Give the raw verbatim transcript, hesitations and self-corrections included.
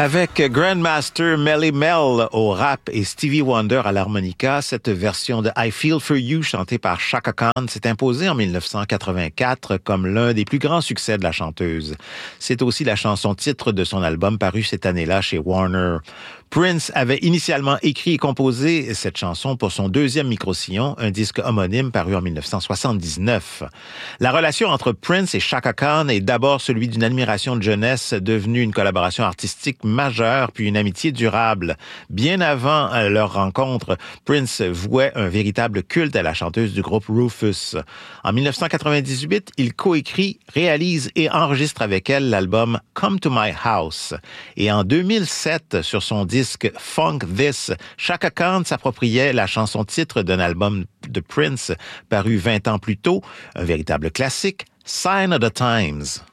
Avec Grandmaster Melle Mel au rap et Stevie Wonder à l'harmonica, cette version de I Feel For You chantée par Chaka Khan s'est imposée en dix-neuf cent quatre-vingt-quatre comme l'un des plus grands succès de la chanteuse. C'est aussi la chanson titre de son album paru cette année-là chez Warner. Prince avait initialement écrit et composé cette chanson pour son deuxième micro-sillon, un disque homonyme paru en dix-neuf cent soixante-dix-neuf. La relation entre Prince et Chaka Khan est d'abord celui d'une admiration de jeunesse devenue une collaboration artistique majeure puis une amitié durable. Bien avant leur rencontre, Prince vouait un véritable culte à la chanteuse du groupe Rufus. En dix-neuf cent quatre-vingt-dix-huit, il coécrit, réalise et enregistre avec elle l'album Come to My House. Et en deux mille sept, sur son disque Funk This, Chaka Khan s'appropriait la chanson titre d'un album de Prince paru vingt ans plus tôt, un véritable classique, Sign of the Times.